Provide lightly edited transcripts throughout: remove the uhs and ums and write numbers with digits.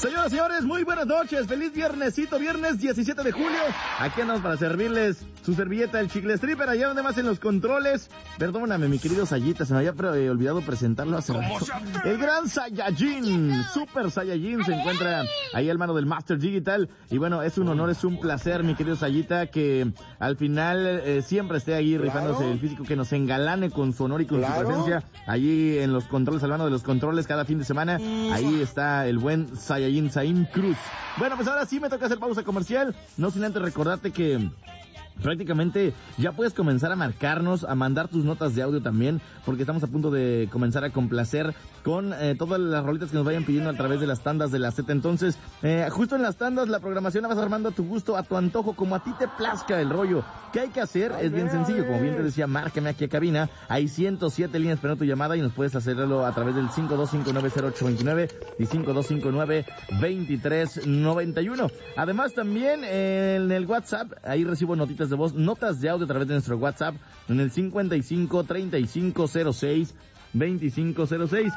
Señoras y señores, muy buenas noches. Feliz viernesito, viernes 17 de julio. Aquí andamos para servirles su servilleta, el Chicle Stripper, allá donde más en los controles. Perdóname, mi querido Sayita, se me había olvidado presentarlo hace rato. El gran Saiyajin, Super Saiyajin, se encuentra ahí al mano del Master Digital. Y bueno, es un honor, es un placer, mi querido Sayita, que al final siempre esté ahí rifándose el físico, que nos engalane con su honor y con su presencia. Allí en los controles, al mano de los controles, cada fin de semana. Ahí está el buen Saiyajin Zain Cruz. Bueno, pues ahora sí me toca hacer pausa comercial. No sin antes recordarte que prácticamente ya puedes comenzar a marcarnos, a mandar tus notas de audio también, porque estamos a punto de comenzar a complacer con todas las rolitas que nos vayan pidiendo a través de las tandas de la Z. Entonces, justo en las tandas, la programación la vas armando a tu gusto, a tu antojo, como a ti te plazca el rollo. ¿Qué hay que hacer? Es bien sencillo, como bien te decía, márcame aquí a cabina. Hay 107 líneas esperando tu llamada y nos puedes hacerlo a través del 52590829 y 5259-2391. Además, también en el WhatsApp, ahí recibo notitas de voz, notas de audio a través de nuestro WhatsApp en el 553506 2506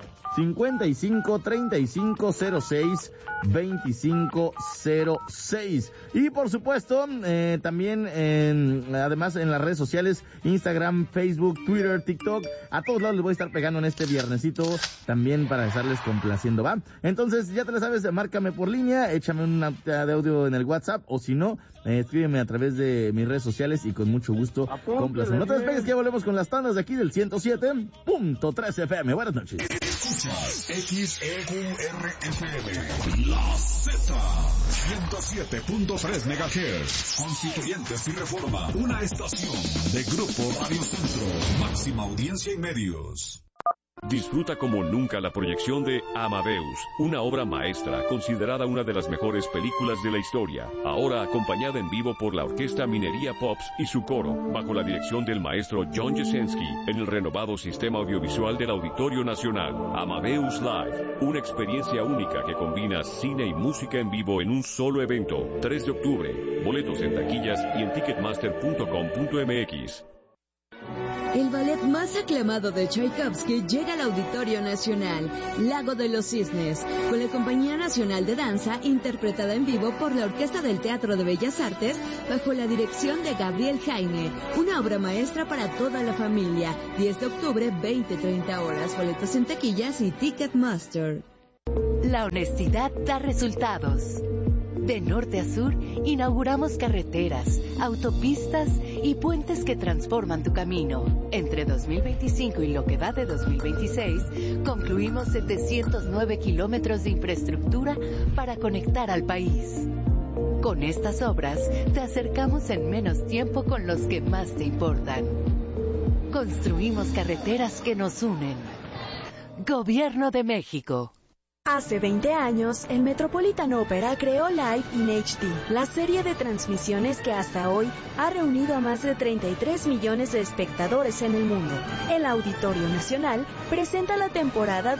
553506 y por supuesto también además en las redes sociales, Instagram, Facebook, Twitter, TikTok, a todos lados les voy a estar pegando en este viernesito también para estarles complaciendo, ¿va? Entonces ya te la sabes, márcame por línea, échame una nota de audio en el WhatsApp o si no, escríbeme a través de mis redes sociales y con mucho gusto complacen. No te despegues, que ya volvemos con las tandas de aquí del 107.3 FM. Buenas noches. Escuchas XEQRFM, La Z, 107.3 MHz, Constituyentes y Reforma, una estación de Grupo Radio Centro, máxima audiencia y medios. Disfruta como nunca la proyección de Amadeus, una obra maestra considerada una de las mejores películas de la historia, ahora acompañada en vivo por la Orquesta Minería Pops y su coro, bajo la dirección del maestro John Jasenski, en el renovado sistema audiovisual del Auditorio Nacional. Amadeus Live, una experiencia única que combina cine y música en vivo en un solo evento. 3 de octubre, boletos en taquillas y en ticketmaster.com.mx. El ballet más aclamado de Tchaikovsky llega al Auditorio Nacional, Lago de los Cisnes, con la Compañía Nacional de Danza, interpretada en vivo por la Orquesta del Teatro de Bellas Artes, bajo la dirección de Gabriel Jaime, una obra maestra para toda la familia. 10 de octubre, 20-30 horas, boletos en taquillas y Ticketmaster. La honestidad da resultados. De norte a sur, inauguramos carreteras, autopistas y puentes que transforman tu camino. Entre 2025 y lo que va de 2026, concluimos 709 kilómetros de infraestructura para conectar al país. Con estas obras, te acercamos en menos tiempo con los que más te importan. Construimos carreteras que nos unen. Gobierno de México. Hace 20 años, el Metropolitan Opera creó Live in HD, la serie de transmisiones que hasta hoy ha reunido a más de 33 millones de espectadores en el mundo. El Auditorio Nacional presenta la temporada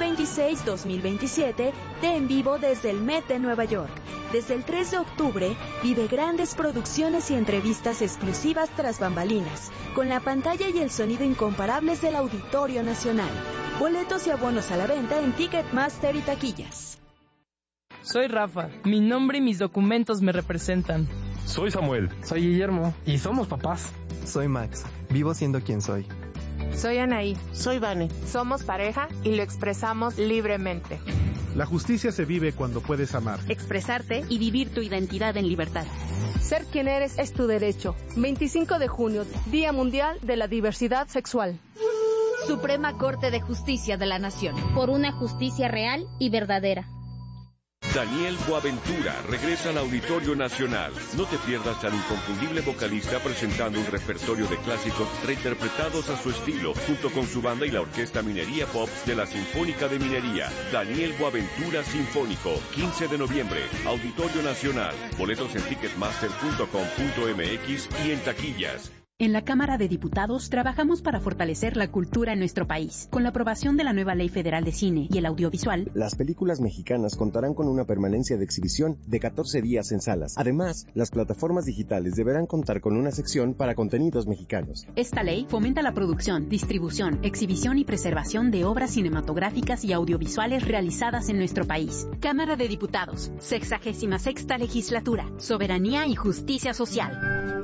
2026-2027 de En Vivo desde el Met de Nueva York. Desde el 3 de octubre, vive grandes producciones y entrevistas exclusivas tras bambalinas, con la pantalla y el sonido incomparables del Auditorio Nacional. Boletos y abonos a la venta en Ticketmaster y taquillas. Soy Rafa. Mi nombre y mis documentos me representan. Soy Samuel. Soy Guillermo. Y somos papás. Soy Max. Vivo siendo quien soy. Soy Anaí. Soy Vane. Somos pareja y lo expresamos libremente. La justicia se vive cuando puedes amar, expresarte y vivir tu identidad en libertad. Ser quien eres es tu derecho. 25 de junio, Día Mundial de la Diversidad Sexual. Suprema Corte de Justicia de la Nación. Por una justicia real y verdadera. Daniel Boaventura regresa al Auditorio Nacional. No te pierdas al inconfundible vocalista presentando un repertorio de clásicos reinterpretados a su estilo, junto con su banda y la Orquesta Minería Pop de la Sinfónica de Minería. Daniel Boaventura Sinfónico, 15 de noviembre, Auditorio Nacional. Boletos en ticketmaster.com.mx y en taquillas. En la Cámara de Diputados trabajamos para fortalecer la cultura en nuestro país. Con la aprobación de la nueva Ley Federal de Cine y el Audiovisual, las películas mexicanas contarán con una permanencia de exhibición de 14 días en salas. Además, las plataformas digitales deberán contar con una sección para contenidos mexicanos. Esta ley fomenta la producción, distribución, exhibición y preservación de obras cinematográficas y audiovisuales realizadas en nuestro país. Cámara de Diputados, 66ª Legislatura, Soberanía y Justicia Social.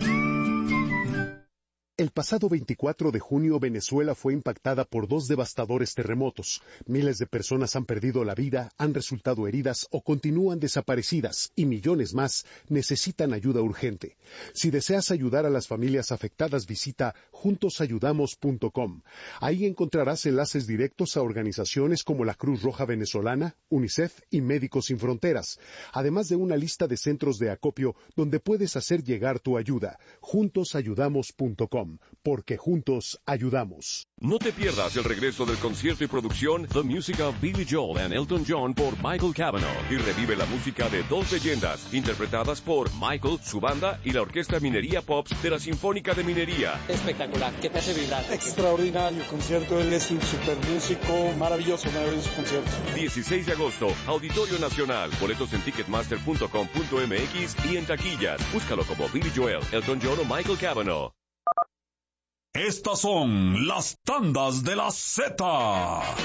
El pasado 24 de junio, Venezuela fue impactada por 2 devastadores terremotos. Miles de personas han perdido la vida, han resultado heridas o continúan desaparecidas, y millones más necesitan ayuda urgente. Si deseas ayudar a las familias afectadas, visita juntosayudamos.com. Ahí encontrarás enlaces directos a organizaciones como la Cruz Roja Venezolana, UNICEF y Médicos Sin Fronteras, además de una lista de centros de acopio donde puedes hacer llegar tu ayuda. juntosayudamos.com. Porque juntos ayudamos. No te pierdas el regreso del concierto y producción The Music of Billy Joel and Elton John por Michael Cavanaugh, y revive la música de 2 leyendas interpretadas por Michael, su banda y la Orquesta Minería Pops de la Sinfónica de Minería. Espectacular, ¿qué te hace vibrar? Extraordinario concierto, él es un super músico, maravilloso concierto. 16 de agosto, Auditorio Nacional, boletos en ticketmaster.com.mx y en taquillas. Búscalo como Billy Joel, Elton John o Michael Cavanaugh. Estas son las tandas de la Z.